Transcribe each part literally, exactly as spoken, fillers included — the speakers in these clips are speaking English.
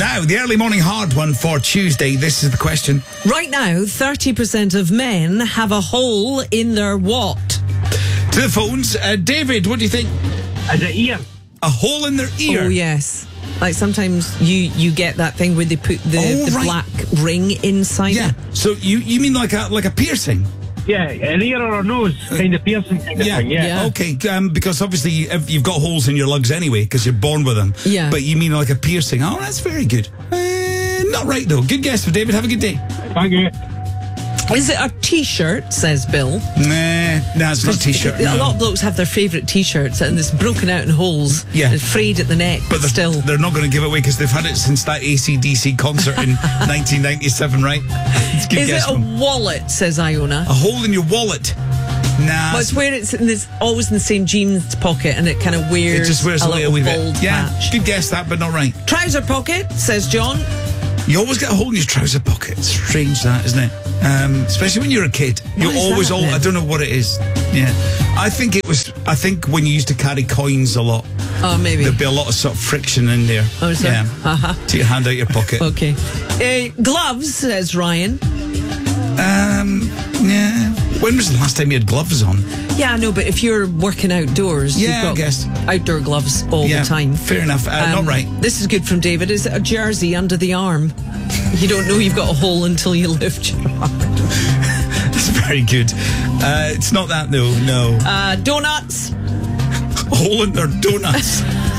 Now, the early morning hard one for Tuesday. This is the question. Right now, thirty percent of men have a hole in their what? To the phones. Uh, David, what do you think? As an ear. A hole in their ear? Oh, yes. Like sometimes you, you get that thing where they put the, Oh, the right. black ring inside Yeah. it. So you, you mean like a like a piercing? Yeah, an ear or a nose, kind of piercing kind of Yeah. thing, yeah. Yeah. Okay, um, because obviously you- you've got holes in your lugs anyway because you're born with them. Yeah. But you mean like a piercing? Oh, that's very good. Uh, not right, though. Good guess for David. Have a good day. Thank you. Is it a T-shirt, says Bill? Nah, nah, it's not a T-shirt. A no. lot of blokes have their favourite T-shirts and it's broken out in holes. Yeah. And frayed at the neck, But they're, still. they're not going to give it away because they've had it since that A C D C concert in nineteen ninety-seven, right? It's a good Is guess it a from- wallet, says Iona? a hole in your wallet? Nah. Well, it's where it's in this, always in the same jeans pocket and it kind of wears, it just wears a away a little wee bald bit. Yeah, patch. good guess that, but not right. Trouser pocket, says John. You always get a hole in your trouser pocket. Strange that, isn't it? Um, especially when you're a kid. You What is always, that all, then? I don't know what it is. Yeah. I think it was, I think when you used to carry coins a lot, Oh, maybe. there'd be a lot of sort of friction in there. Oh, is there? Yeah. Uh-huh. Take your hand out your pocket. Okay. Uh, gloves, says Ryan. Um, yeah. When was the last time you had gloves on? Yeah, I know, but if you're working outdoors, Yeah, I you've got guess. outdoor gloves all Yeah, the time. fair enough. Uh, not Um, right. This is good from David. Is it a jersey under the arm? You don't know you've got a hole until you lift your arm. That's very good. Uh, it's not that, though. No. Uh, donuts. Hole in their donuts.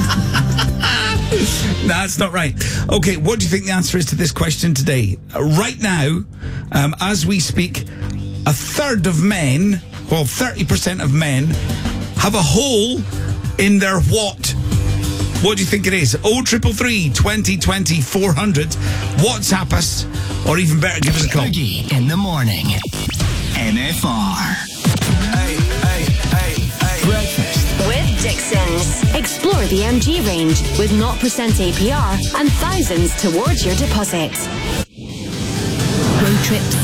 Nah, that's not right. Okay, what do you think the answer is to this question today? Uh, right now, um, as we speak, a third of men, well, thirty percent of men, have a hole in their what? What do you think it is? oh triple three, twenty twenty, four hundred. WhatsApp us, or even better, give us a call. Fergie in the morning. N F R. Hey, hey, hey, hey. Breakfast. With Dixon's. Explore the M G range with zero percent A P R and thousands towards your deposit. Road trips,